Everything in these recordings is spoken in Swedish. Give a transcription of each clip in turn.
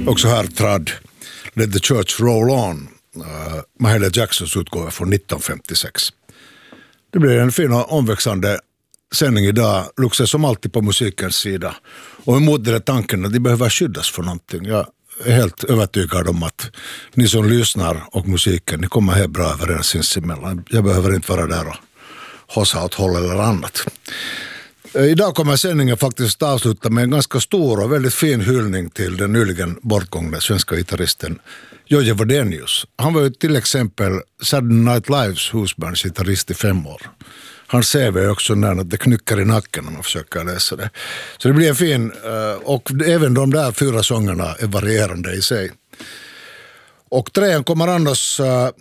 Också här trad Let the Church Roll On, Mahalia Jacksons utgåva från 1956. Det blir en fin och omväxande sändning idag, luxar som alltid på musikens sida. Och emot den tanken att de behöver skyddas för någonting. Jag är helt övertygad om att ni som lyssnar och musiken, ni kommer helt bra överens sinsemellan. Jag behöver inte vara där och hossa åt håll eller annat. Idag kommer sändningen faktiskt avsluta med en ganska stor och väldigt fin hyllning till den nyligen bortgångne svenska gitarristen Jojje Wadenius. Han var ju till exempel Saturday Night Lives husbands gitarrist i 5 år. Hans CV är också när det knycker i nacken när man försöker läsa det. Så det blir en fin, och även de där 4 sångerna är varierande i sig. Och 3 kommer annars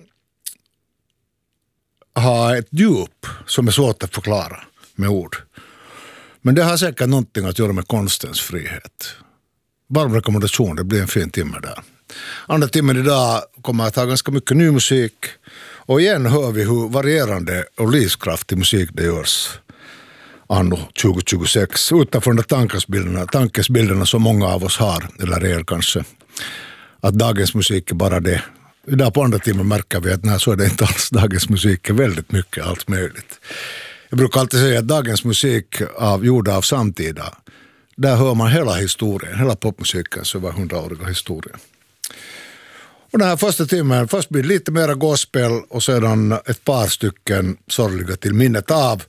ha ett djup som är svårt att förklara med ord. Men det har säkert någonting att göra med konstens frihet. Varm rekommendation, det blir en fin timme där. Andra timmen idag kommer att ha ganska mycket ny musik. Och igen hör vi hur varierande och livskraftig musik det görs anno 2026. Utanför de tankesbilderna som många av oss har, eller er kanske. Att dagens musik är bara det. Idag på andra timmen märker vi att så är det inte alls. Dagens musik är väldigt mycket allt möjligt. Jag brukar alltid säga att dagens musik gjord av samtida, där hör man hela historien, hela popmusikens över 100-åriga historia. Och den här första timmen, först blir lite mera gospel och sedan ett par stycken sorgliga till minnet av.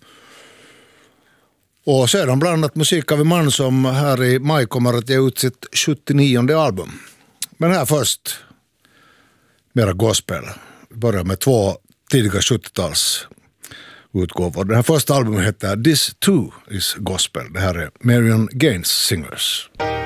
Och sedan bland annat musik av en man som här i maj kommer att ge ut sitt 79:e album. Men här först mera gospel. Vi börjar med 2 tidiga 70-tals utgåvor. Det här första albumet heter This Too Is Gospel. Det här är Marion Gaines Singers.